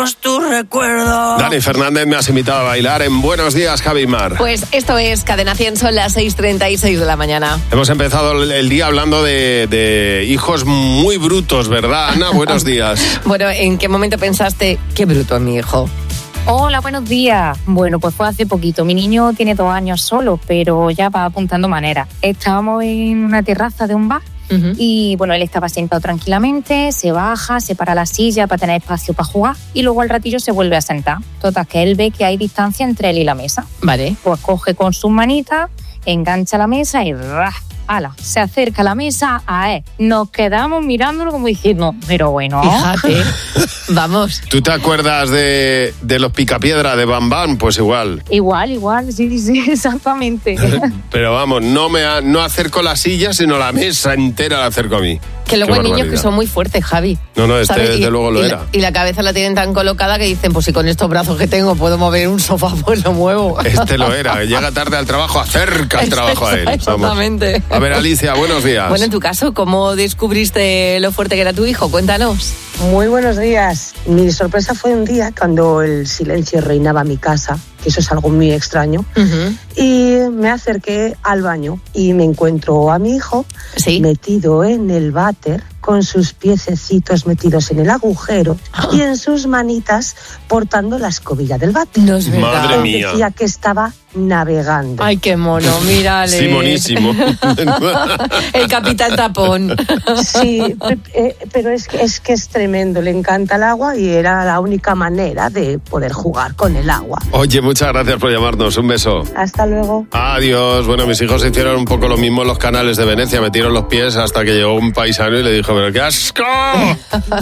lejos tu recuerdo. Dani Fernández, me has invitado a bailar en Buenos Días, Javi Mar. Pues esto es Cadena 100, son las 6:36 de la mañana. Hemos empezado el día hablando de hijos muy brutos, ¿verdad, Ana? Buenos días. Bueno, ¿en qué momento pensaste, qué bruto es mi hijo? Hola, buenos días. Bueno, pues fue hace poquito. Mi niño tiene 2 años solo, pero ya va apuntando maneras. Estábamos en una terraza de un bar y, bueno, él estaba sentado tranquilamente, se baja, se para la silla para tener espacio para jugar y luego al ratillo se vuelve a sentar. Total, que él ve que hay distancia entre él y la mesa. Vale. Pues coge con sus manitas, engancha la mesa y ¡ras! ¡Hala! Se acerca a la mesa a él. Nos quedamos mirándolo como diciendo, pero bueno. Fíjate, vamos. ¿Tú te acuerdas de los Picapiedra de Bam Bam? Pues igual. Igual, sí, exactamente. Pero vamos, no acerco la silla, sino la mesa entera la acerco a mí. Que luego Qué hay niños que barbaridad. son muy fuertes, Javi. No, este ¿sabes? desde luego lo era. Y la cabeza la tienen tan colocada que dicen, pues si con estos brazos que tengo puedo mover un sofá, pues lo muevo. Este lo era. Llega tarde al trabajo, acerca el trabajo a él. Vamos. Exactamente. A ver, Alicia, buenos días. Bueno, en tu caso, ¿cómo descubriste lo fuerte que era tu hijo? Cuéntanos. Muy buenos días. Mi sorpresa fue un día cuando el silencio reinaba en mi casa, que eso es algo muy extraño, y me acerqué al baño y me encuentro a mi hijo metido en el váter, con sus piececitos metidos en el agujero y en sus manitas portando la escobilla del váter. No es verdad. Madre mía. Decía que estaba navegando. Ay, qué mono, mírale. Sí, monísimo. El capitán tapón. Sí, pero es que es tremendo, le encanta el agua y era la única manera de poder jugar con el agua. Oye, muchas gracias por llamarnos. Un beso. Hasta luego. Adiós. Bueno, mis hijos hicieron un poco lo mismo en los canales de Venecia. Metieron los pies hasta que llegó un paisano y le dijo, ¡pero qué asco!